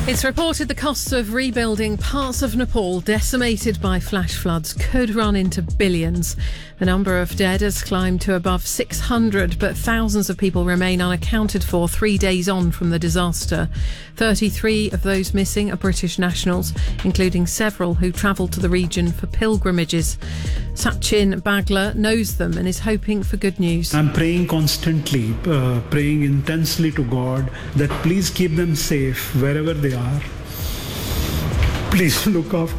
It's reported the costs of rebuilding parts of Nepal decimated by flash floods could run into billions. The number of dead has climbed to above 600, but thousands of people remain unaccounted for 3 days on from the disaster. 33 of those missing are British nationals, including several who travelled to the region for pilgrimages. Sachin Bagla knows them and is hoping for good news. I'm praying constantly, praying intensely to God that please keep them safe wherever they are. Please look after.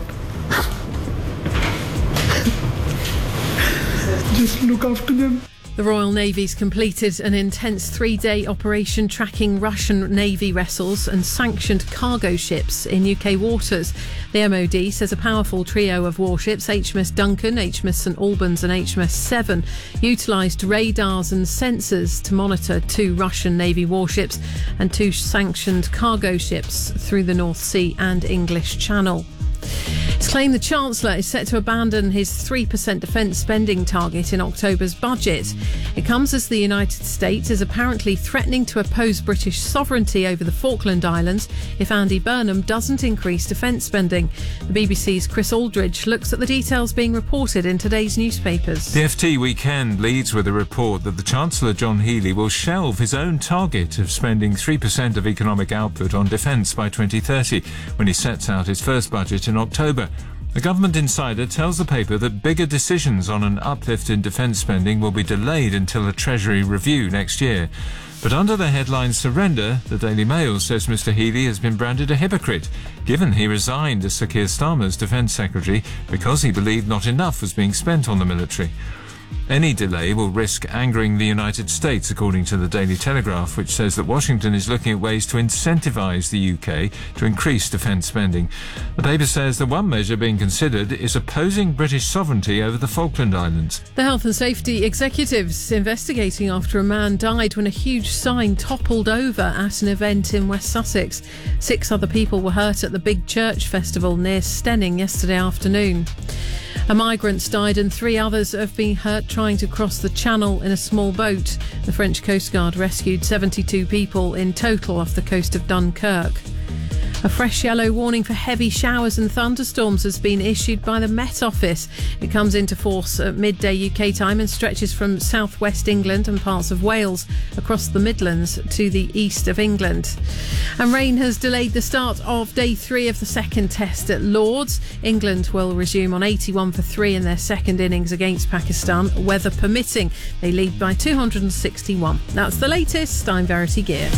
Just look after them. The Royal Navy's completed an intense 3-day operation tracking Russian Navy vessels and sanctioned cargo ships in UK waters. The MOD says a powerful trio of warships, HMS Duncan, HMS St Albans and HMS Seven, utilised radars and sensors to monitor 2 Russian Navy warships and 2 sanctioned cargo ships through the North Sea and English Channel. It's claimed the Chancellor is set to abandon his 3% defence spending target in October's budget. It comes as the United States is apparently threatening to oppose British sovereignty over the Falkland Islands if Andy Burnham doesn't increase defence spending. The BBC's Chris Aldridge looks at the details being reported in today's newspapers. The FT Weekend leads with a report that the Chancellor John Healey will shelve his own target of spending 3% of economic output on defence by 2030 when he sets out his first budget in October. A government insider tells the paper that bigger decisions on an uplift in defence spending will be delayed until a Treasury review next year. But under the headline Surrender, the Daily Mail says Mr Healey has been branded a hypocrite, given he resigned as Sir Keir Starmer's Defence Secretary because he believed not enough was being spent on the military. Any delay will risk angering the United States, according to the Daily Telegraph, which says that Washington is looking at ways to incentivise the UK to increase defence spending. The paper says that one measure being considered is opposing British sovereignty over the Falkland Islands. The Health and Safety Executive's investigating after a man died when a huge sign toppled over at an event in West Sussex. 6 other people were hurt at the Big Church Festival near Stenning yesterday afternoon. A migrant died and 3 others have been hurt trying to cross the channel in a small boat. The French Coast Guard rescued 72 people in total off the coast of Dunkirk. A fresh yellow warning for heavy showers and thunderstorms has been issued by the Met Office. It comes into force at midday UK time and stretches from southwest England and parts of Wales across the Midlands to the east of England. And rain has delayed the start of day 3 of the second test at Lord's. England will resume on 81 for 3 in their second innings against Pakistan, weather permitting. They lead by 261. That's the latest. I'm Verity Gear.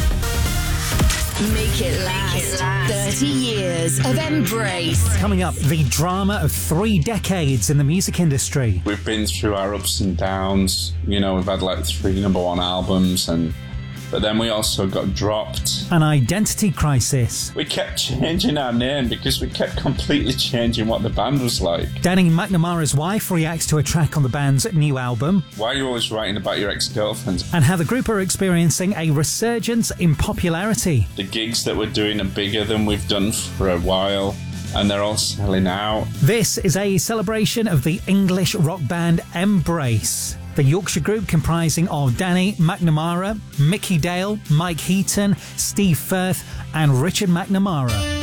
Make it last. 30 years of Embrace. Coming up, the drama of 3 decades in the music industry. We've been through our ups and downs. You know, we've had like 3 number 1 albums, but then we also got dropped. An identity crisis. We kept changing our name because we kept completely changing what the band was like. Danny McNamara's wife reacts to a track on the band's new album. Why are you always writing about your ex-girlfriend? And how the group are experiencing a resurgence in popularity. The gigs that we're doing are bigger than we've done for a while, and they're all selling out. This is a celebration of the English rock band Embrace. The Yorkshire group comprising of Danny McNamara, Mickey Dale, Mike Heaton, Steve Firth and Richard McNamara.